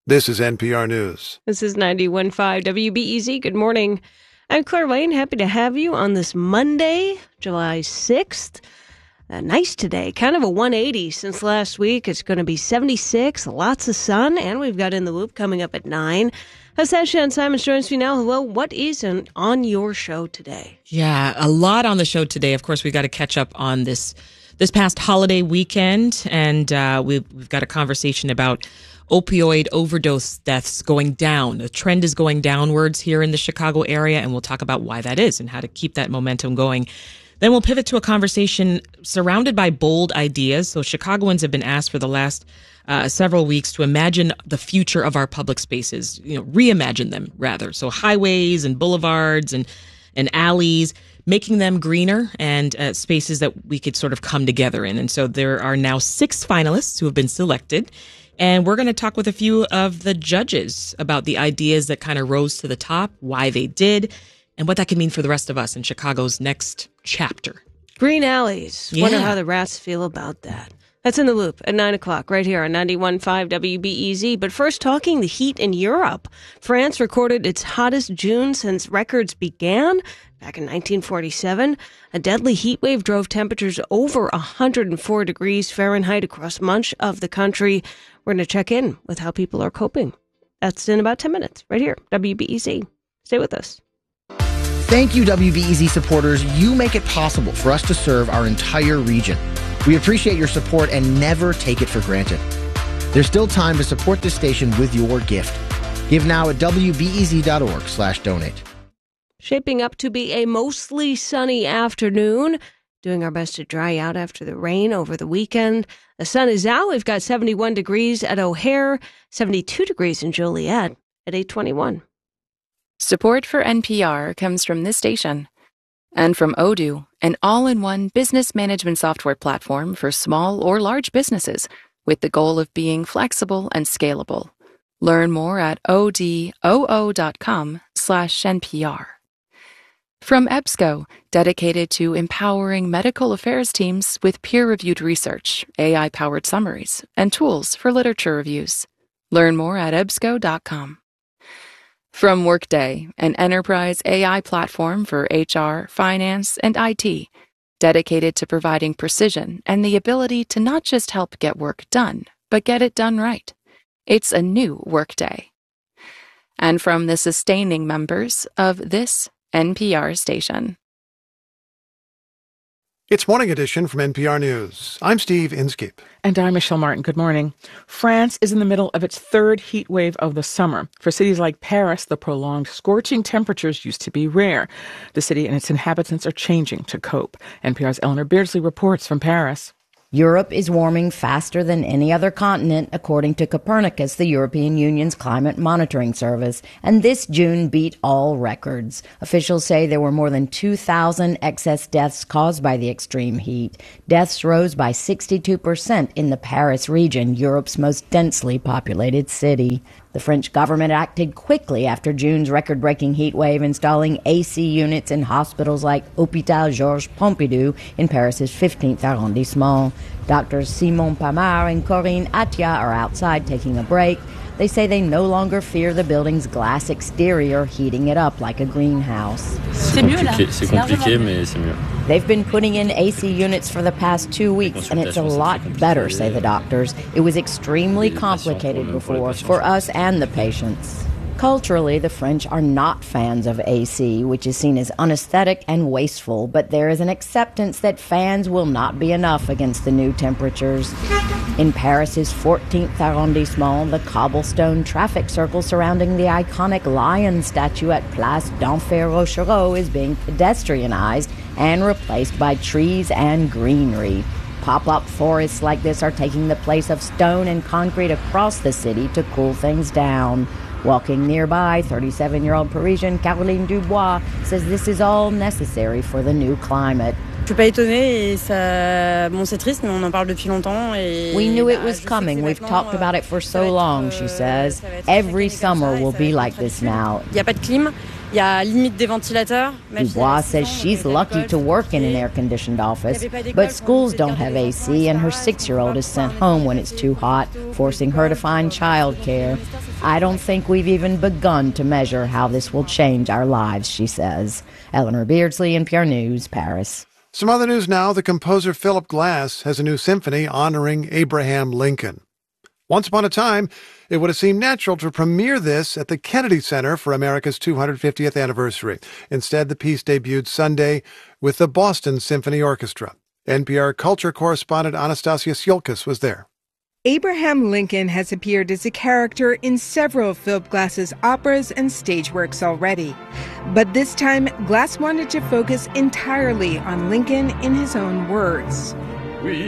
This is NPR News. This is 91.5 WBEZ. Good morning. I'm Claire Lane. Happy to have you on this Monday, July 6th. Nice today. Kind of a 180 since last week. It's going to be 76, lots of sun, and we've got In the Loop coming up at 9. Hassan Simons joins me now. Hello. What is on your show today? Yeah, a lot on the show today. Of course, we've got to catch up on this past holiday weekend, and we've got a conversation about opioid overdose deaths going down. The trend is going downwards here in the Chicago area, and we'll talk about why that is and how to keep that momentum going. Then we'll pivot to a conversation surrounded by bold ideas. So Chicagoans have been asked for the last several weeks to imagine the future of our public spaces, reimagine them rather. So highways and boulevards and alleys, making them greener and spaces that we could sort of come together in. And so there are now 6 finalists who have been selected. And we're going to talk with a few of the judges about the ideas that kind of rose to the top, why they did, and what that could mean for the rest of us in Chicago's next chapter. Green alleys. Yeah. Wonder how the rats feel about that. That's In the Loop at 9 o'clock right here on 91.5 WBEZ. But first, talking the heat in Europe. France recorded its hottest June since records began back in 1947. A deadly heat wave drove temperatures over 104 degrees Fahrenheit across much of the country. We're going to check in with how people are coping. That's in about 10 minutes right here, WBEZ. Stay with us. Thank you, WBEZ supporters. You make it possible for us to serve our entire region. We appreciate your support and never take it for granted. There's still time to support this station with your gift. Give now at wbez.org/donate. Shaping up to be a mostly sunny afternoon. Doing our best to dry out after the rain over the weekend. The sun is out. We've got 71 degrees at O'Hare, 72 degrees in Joliet at 8:21. Support for NPR comes from this station and from Odoo, an all-in-one business management software platform for small or large businesses with the goal of being flexible and scalable. Learn more at odoo.com/NPR. From EBSCO, dedicated to empowering medical affairs teams with peer-reviewed research, AI-powered summaries, and tools for literature reviews. Learn more at ebsco.com. From Workday, an enterprise AI platform for HR, finance, and IT, dedicated to providing precision and the ability to not just help get work done, but get it done right. It's a new Workday. And from the sustaining members of this NPR station. It's Morning Edition from NPR News. I'm Steve Inskeep. And I'm Michelle Martin. Good morning. France is in the middle of its third heat wave of the summer. For cities like Paris, the prolonged scorching temperatures used to be rare. The city and its inhabitants are changing to cope. NPR's Eleanor Beardsley reports from Paris. Europe is warming faster than any other continent, according to Copernicus, the European Union's climate monitoring service. And this June beat all records. Officials say there were more than 2,000 excess deaths caused by the extreme heat. Deaths rose by 62% in the Paris region, Europe's most densely populated city. The French government acted quickly after June's record-breaking heat wave, installing AC units in hospitals like Hôpital Georges Pompidou in Paris's 15th arrondissement. Doctors Simon Pamar and Corinne Atia are outside taking a break. They say they no longer fear the building's glass exterior heating it up like a greenhouse. C'est compliqué, mais c'est mieux. They've been putting in AC units for the past 2 weeks, and it's a lot better, say the doctors. It was extremely complicated before for us and the patients. Culturally, the French are not fans of AC, which is seen as unaesthetic and wasteful, but there is an acceptance that fans will not be enough against the new temperatures. In Paris's 14th arrondissement, the cobblestone traffic circle surrounding the iconic lion statue at Place d'Enfer Rochereau is being pedestrianized and replaced by trees and greenery. Pop-up forests like this are taking the place of stone and concrete across the city to cool things down. Walking nearby, 37-year-old Parisian Caroline Dubois says this is all necessary for the new climate. Je suis pas étonnée et ça, bon, c'est triste, mais on en parle depuis longtemps. Et we knew it was coming. We've talked about it for so long, she says. Every summer will be like this now. Il n'y a pas de clim. Il y a limite des ventilateurs. Dubois says she's lucky to work in an air-conditioned office, but schools don't have AC, and her 6-year-old is sent home when it's too hot, forcing her to find childcare. I don't think we've even begun to measure how this will change our lives, she says. Eleanor Beardsley, NPR News, Paris. Some other news now. The composer Philip Glass has a new symphony honoring Abraham Lincoln. Once upon a time, it would have seemed natural to premiere this at the Kennedy Center for America's 250th anniversary. Instead, the piece debuted Sunday with the Boston Symphony Orchestra. NPR culture correspondent Anastasia Siolkas was there. Abraham Lincoln has appeared as a character in several of Philip Glass's operas and stage works already. But this time, Glass wanted to focus entirely on Lincoln in his own words. We